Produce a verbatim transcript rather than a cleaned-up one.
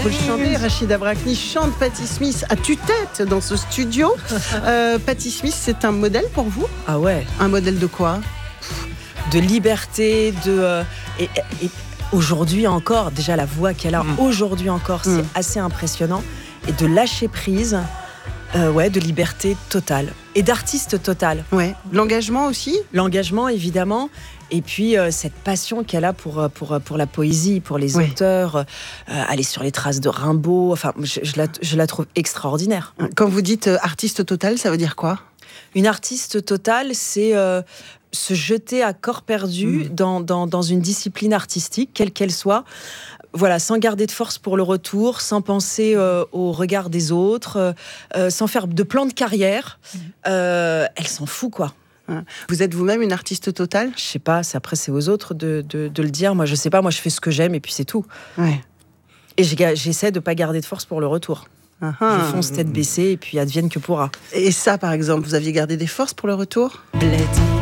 faut le chanter. Rachida Brakni chante Patti Smith à tue-tête dans ce studio. Euh, Patti Smith, c'est un modèle pour vous ? Ah ouais. Un modèle de quoi ? De liberté, de euh, et, et aujourd'hui encore, déjà la voix qu'elle a mmh. aujourd'hui encore, c'est mmh. assez impressionnant. Et de lâcher prise, euh, ouais, de liberté totale et d'artiste total. Ouais. L'engagement aussi ? L'engagement évidemment. Et puis euh, cette passion qu'elle a pour, pour, pour la poésie, pour les oui. auteurs, euh, aller sur les traces de Rimbaud, enfin, je, je, la, je la trouve extraordinaire. Quand vous dites euh, artiste total, ça veut dire quoi ? Une artiste totale, c'est euh, se jeter à corps perdu mmh. dans, dans, dans une discipline artistique, quelle qu'elle soit, voilà, sans garder de force pour le retour, sans penser euh, au regard des autres, euh, sans faire de plan de carrière. Mmh. Euh, elle s'en fout, quoi. Vous êtes vous-même une artiste totale ? Je sais pas, c'est, après c'est aux autres de, de, de le dire. Moi je sais pas, moi je fais ce que j'aime et puis c'est tout. Ouais. Et j'essaie de pas garder de force pour le retour. Uh-huh. Je fonce tête baissée et puis advienne que pourra. Et ça par exemple, vous aviez gardé des forces pour le retour ? Bled.